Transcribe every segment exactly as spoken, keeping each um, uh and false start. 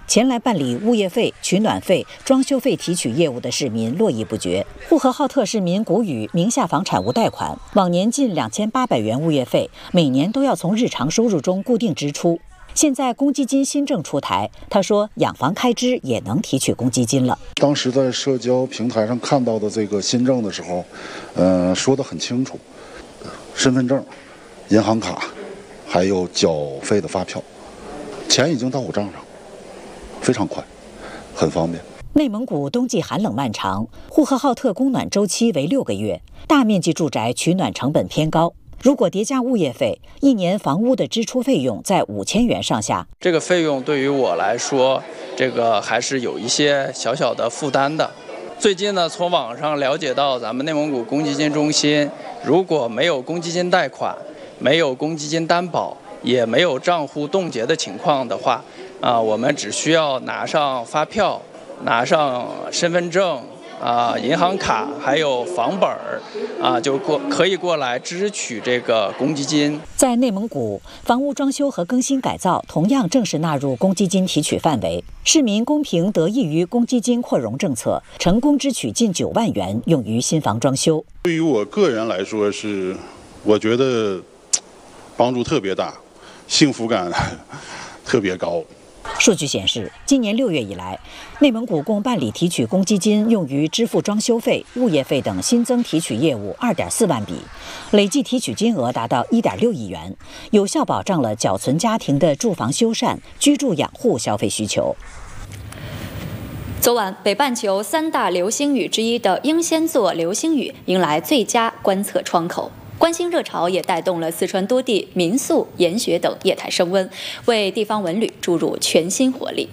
前来办理物业费、取暖费、装修费提取业务的市民络绎不绝。呼和浩特市民谷雨名下房产无贷款，往年近两千八百元物业费，每年都要从日常收入中固定支出。现在公积金新政出台，他说养房开支也能提取公积金了。 当时在社交平台上看到的这个新政的时候，呃，说得很清楚，身份证、银行卡，还有缴费的发票，钱已经到我账上。非常快，很方便。 内蒙古冬季寒冷漫长，呼和浩特供暖周期为六个月，大面积住宅取暖成本偏高。如果叠加物业费，一年房屋的支出费用在五千元上下。 这个费用对于我来说，这个还是有一些小小的负担的。最近呢，从网上了解到，咱们内蒙古公积金中心如果没有公积金贷款，没有公积金担保，也没有账户冻结的情况的话，啊，我们只需要拿上发票，拿上身份证，啊，银行卡，还有房本儿，啊，就过可以过来支取这个公积金。 在内蒙古，房屋装修和更新改造同样正式纳入公积金提取范围，市民公平得益于公积金扩容政策，成功支取近九万元用于新房装修。 对于我个人来说是，我觉得帮助特别大，幸福感特别高。 数据显示，今年六月以来，内蒙古共办理提取公积金用于支付装修费、物业费等新增提取业务二点四万笔，累计提取金额达到一点六亿元，有效保障了缴存家庭的住房修缮、居住养护消费需求。 昨晚，北半球三大流星雨之一的英仙座流星雨迎来最佳观测窗口。观星热潮也带动了四川多地民宿、研学等业态升温，为地方文旅注入全新活力。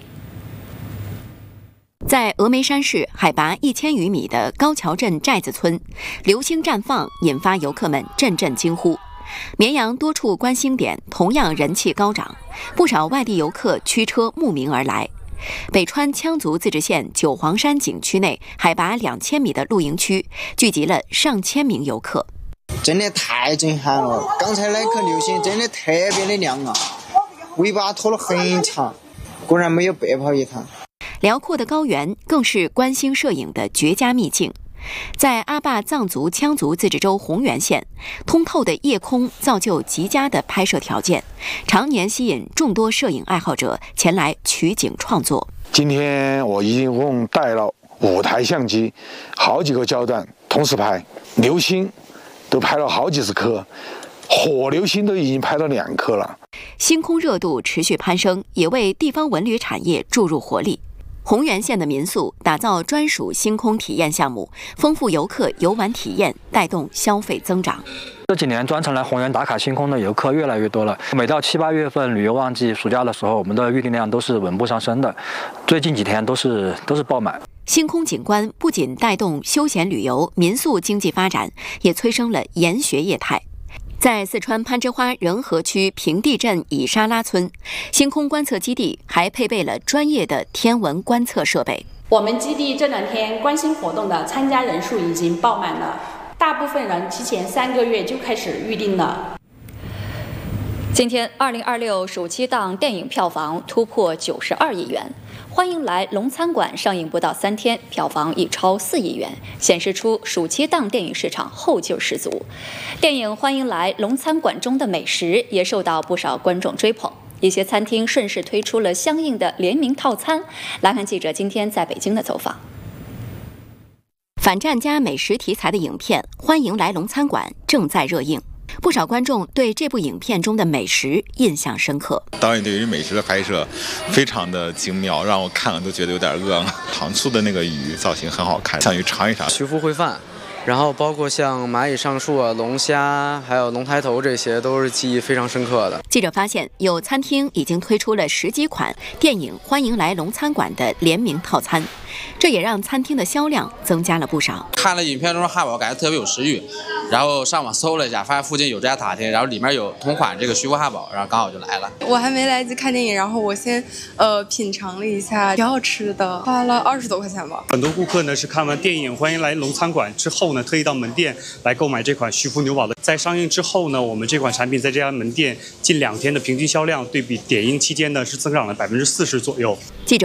在峨眉山市海拔一千余米的高桥镇寨子村，流星绽放引发游客们阵阵惊呼。绵阳多处观星点同样人气高涨，不少外地游客驱车慕名而来。北川羌族自治县九黄山景区内海拔两千米的露营区聚集了上千名游客。 真的太震撼了！刚才那颗流星真的特别的亮啊，尾巴拖了很长，果然没有白跑一趟。 辽阔的高原更是观星摄影的绝佳秘境。在阿坝藏族羌族自治州红原县，通透的夜空造就极佳的拍摄条件，常年吸引众多摄影爱好者前来取景创作。 今天我一共带了五台相机，好几个焦段同时拍，流星都拍了好几十颗，火流星都已经拍了两颗了。 星空热度持续攀升，也为地方文旅产业注入活力。红原县的民宿打造专属星空体验项目，丰富游客游玩体验，带动消费增长。 这几年专程来红原打卡星空的游客越来越多了，每到七八月份旅游旺季、暑假的时候，我们的预订量都是稳步上升的，最近几天都是都是爆满。 星空景观不仅带动休闲旅游、民宿经济发展，也催生了研学业态。在四川攀枝花仁和区平地镇以沙拉村，星空观测基地还配备了专业的天文观测设备。 我们基地这两天观星活动的参加人数已经爆满了，大部分人提前三个月就开始预定了。 今天，二零二六暑期档电影票房突破九十二亿元。欢迎来龙餐馆上映不到三天，票房已超四亿元，显示出暑期档电影市场后劲十足。电影《欢迎来龙餐馆》中的美食也受到不少观众追捧，一些餐厅顺势推出了相应的联名套餐。来看记者今天在北京的走访。反战加美食题材的影片《欢迎来龙餐馆》正在热映。不少观众对这部影片中的美食印象深刻。 导演对于美食的拍摄非常的精妙，让我看了都觉得有点饿了。糖醋的那个鱼造型很好看，想去尝一尝。 曲阜烩饭，然后包括像蚂蚁上树啊、龙虾，还有龙抬头，这些都是记忆非常深刻的。 记者发现，有餐厅已经推出了十几款电影《欢迎来龙餐馆》的联名套餐，这也让餐厅的销量增加了不少。 看了影片中的汉堡，感觉特别有食欲，然后上网搜了一下，发现附近有这家塔厅，然后里面有同款这个徐福汉堡，然后刚好就来了。 我还没来得及看电影，然后我先呃品尝了一下，挺好吃的，花了二十多块钱吧。 很多顾客呢是看完电影《欢迎来龙餐馆》之后呢，特意到门店来购买这款徐福牛堡的。在上映之后呢，我们这款产品在这家门店近两天的平均销量，对比点映期间呢是增长了百分之四十左右。 记者